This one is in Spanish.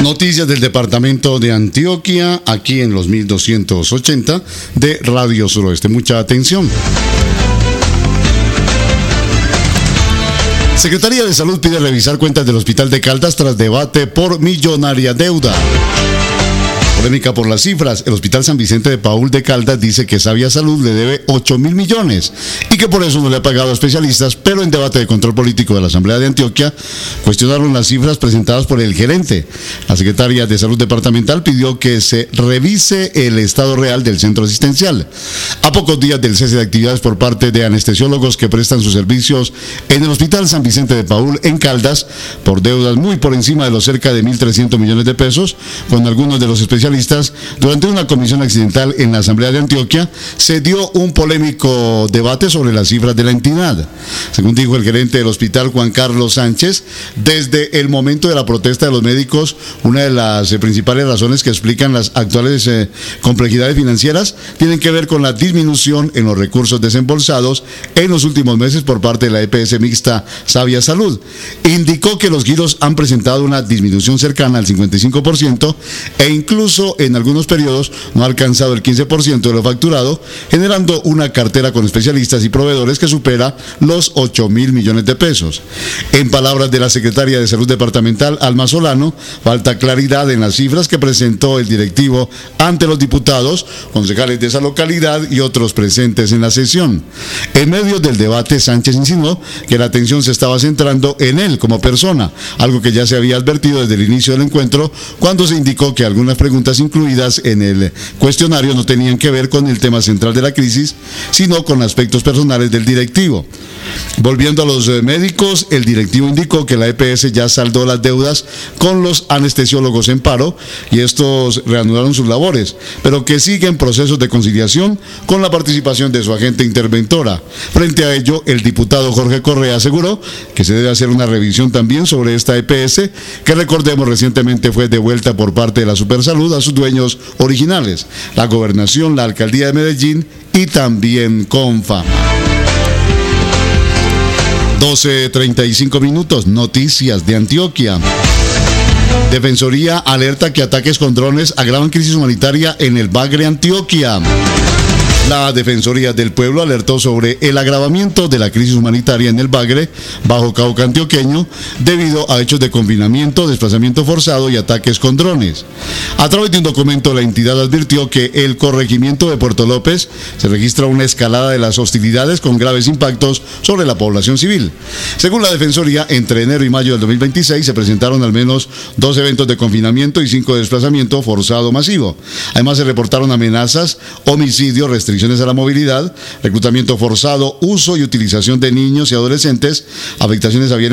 Noticias del departamento de Antioquia, aquí en los 1280 de Radio Suroeste. Mucha atención. Secretaría de Salud pide revisar cuentas del Hospital de Caldas tras debate por millonaria deuda. Polémica por las cifras. El Hospital San Vicente de Paúl de Caldas dice que Sabia Salud le debe 8.000 millones y que por eso no le ha pagado a especialistas, pero en debate de control político de la Asamblea de Antioquia cuestionaron las cifras presentadas por el gerente. La secretaria de Salud departamental pidió que se revise el estado real del centro asistencial. A pocos días del cese de actividades por parte de anestesiólogos que prestan sus servicios en el Hospital San Vicente de Paúl en Caldas por deudas muy por encima de los cerca de 1.300 millones de pesos, con algunos de los especialistas, durante una comisión accidental en la Asamblea de Antioquia, se dio un polémico debate sobre las cifras de la entidad. Según dijo el gerente del hospital, Juan Carlos Sánchez, desde el momento de la protesta de los médicos, una de las principales razones que explican las actuales complejidades financieras tienen que ver con la disminución en los recursos desembolsados en los últimos meses por parte de la EPS mixta Sabia Salud. Indicó que los giros han presentado una disminución cercana al 55% e incluso en algunos periodos no ha alcanzado el 15% de lo facturado, generando una cartera con especialistas y proveedores que supera los 8.000 millones de pesos. En palabras de la secretaria de Salud departamental, Alma Solano, falta claridad en las cifras que presentó el directivo ante los diputados, concejales de esa localidad y otros presentes en la sesión. En medio del debate, Sánchez insinuó que la atención se estaba centrando en él como persona, algo que ya se había advertido desde el inicio del encuentro, cuando se indicó que algunas preguntas incluidas en el cuestionario no tenían que ver con el tema central de la crisis, sino con aspectos personales del directivo. Volviendo a los médicos, el directivo indicó que la EPS ya saldó las deudas con los anestesiólogos en paro y estos reanudaron sus labores, pero que siguen procesos de conciliación con la participación de su agente interventora. Frente a ello, el diputado Jorge Correa aseguró que se debe hacer una revisión también sobre esta EPS, que recordemos recientemente fue devuelta por parte de la Supersalud a sus dueños originales, la Gobernación, la Alcaldía de Medellín y también Confa. 12:35 minutos, noticias de Antioquia. Defensoría alerta que ataques con drones agravan crisis humanitaria en el Bagre, Antioquia. La Defensoría del Pueblo alertó sobre el agravamiento de la crisis humanitaria en el Bagre, Bajo Cauca antioqueño, debido a hechos de confinamiento, desplazamiento forzado y ataques con drones. A través de un documento, la entidad advirtió que el corregimiento de Puerto López se registra una escalada de las hostilidades con graves impactos sobre la población civil. Según la Defensoría, entre enero y mayo del 2026 se presentaron al menos 2 eventos de confinamiento y 5 de desplazamiento forzado masivo. Además, se reportaron amenazas, homicidios, restricciones a la movilidad, reclutamiento forzado, uso y utilización de niños y adolescentes, afectaciones a bienes